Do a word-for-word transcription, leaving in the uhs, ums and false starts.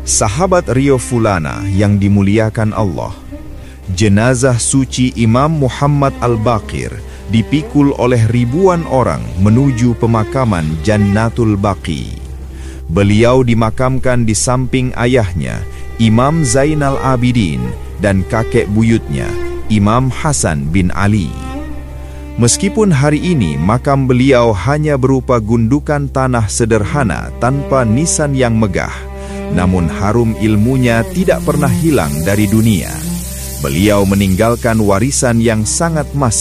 Sahabat Rio Fulana yang dimuliakan Allah, jenazah suci Imam Muhammad Al-Baqir dipikul oleh ribuan orang menuju pemakaman Jannatul Baqi. Beliau dimakamkan di samping ayahnya, Imam Zainal Abidin, dan kakek buyutnya, Imam Hasan bin Ali. Meskipun hari ini makam beliau hanya berupa gundukan tanah sederhana tanpa nisan yang megah, namun harum ilmunya tidak pernah hilang dari dunia. Beliau meninggalkan warisan yang sangat masif